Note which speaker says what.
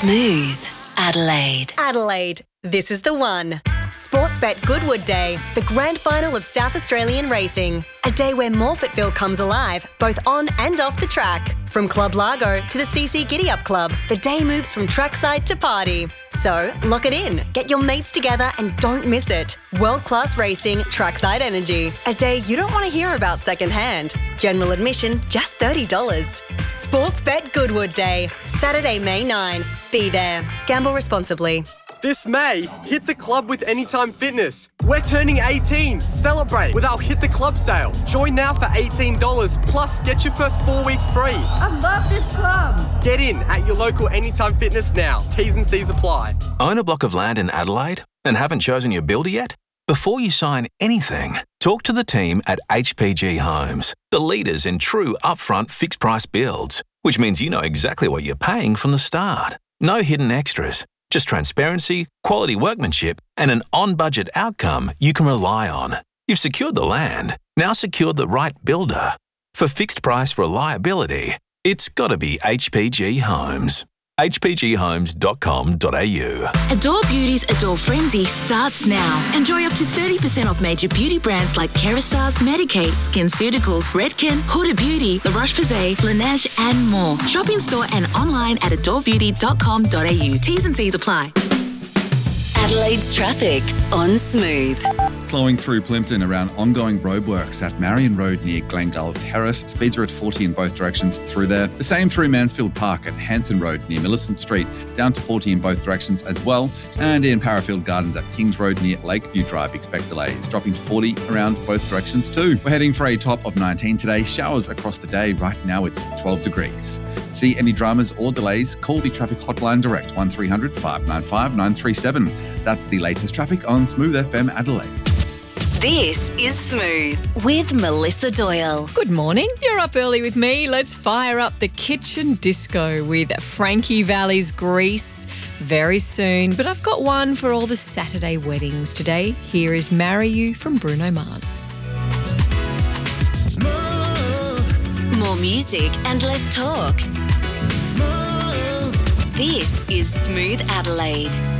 Speaker 1: Smooth Adelaide.
Speaker 2: Adelaide, this is the one. Sportsbet Goodwood Day, the grand final of South Australian racing. A day where Morfettville comes alive, both on and off the track. From Club Largo to the CC Giddy Up Club, the day moves from trackside to party. So, lock it in, get your mates together and don't miss it. World-class racing, trackside energy. A day you don't want to hear about secondhand. General admission, just $30. Sportsbet Goodwood Day, Saturday, May 9. Be there. Gamble responsibly.
Speaker 3: This May, hit the club with Anytime Fitness. We're turning 18. Celebrate with our Hit the Club sale. Join now for $18, plus get your first 4 weeks free.
Speaker 4: I love this club.
Speaker 3: Get in at your local Anytime Fitness now. T's and C's apply.
Speaker 5: Own a block of land in Adelaide and haven't chosen your builder yet? Before you sign anything, talk to the team at HPG Homes, the leaders in true upfront fixed price builds, which means you know exactly what you're paying from the start. No hidden extras. Just transparency, quality workmanship, and an on-budget outcome you can rely on. You've secured the land, now secure the right builder. For fixed-price reliability, it's got to be HPG Homes. hpghomes.com.au.
Speaker 1: Adore Beauty's Adore Frenzy starts now. Enjoy up to 30% off major beauty brands like Kerastase, Medik8, SkinCeuticals, Redken, Huda Beauty, La Roche-Posay, Laneige and more. Shop in store and online at adorebeauty.com.au. T's and C's apply. Adelaide's traffic on Smooth.
Speaker 6: Flowing through Plympton around ongoing roadworks at Marion Road near Glengull Terrace. Speeds are at 40 in both directions through there. The same through Mansfield Park at Hanson Road near Millicent Street, down to 40 in both directions as well. And in Parafield Gardens at Kings Road near Lakeview Drive, expect delays, dropping to 40 around both directions too. We're heading for a top of 19 today. Showers across the day. Right now it's 12 degrees. See any dramas or delays? Call the traffic hotline direct 1300 595 937. That's the latest traffic on Smooth FM Adelaide.
Speaker 1: This is Smooth with Melissa Doyle.
Speaker 7: Good morning. You're up early with me. Let's fire up the kitchen disco with Frankie Valli's Grease very soon. But I've got one for all the Saturday weddings today. Here is Marry You from Bruno Mars.
Speaker 1: More music and less talk. This is Smooth Adelaide.